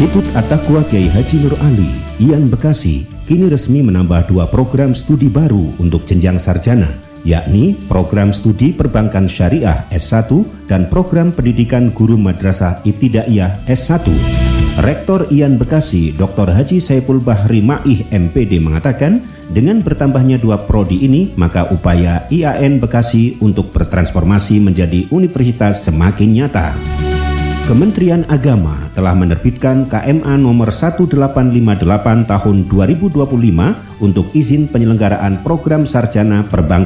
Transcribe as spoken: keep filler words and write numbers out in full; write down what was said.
Institut At-Taqwa Kiai Haji Nur Ali, IAIN Bekasi, kini resmi menambah dua program studi baru untuk jenjang sarjana, yakni program studi Perbankan Syariah S satu dan program Pendidikan Guru Madrasah Ibtidaiyah S satu. Rektor IAIN Bekasi, Doktor Haji Saiful Bahri Ma'ih M P D mengatakan, dengan bertambahnya dua prodi ini, maka upaya IAIN Bekasi untuk bertransformasi menjadi universitas semakin nyata. Kementerian Agama telah menerbitkan K M A nomor seribu delapan ratus lima puluh delapan tahun dua ribu dua puluh lima untuk izin penyelenggaraan program sarjana perbankan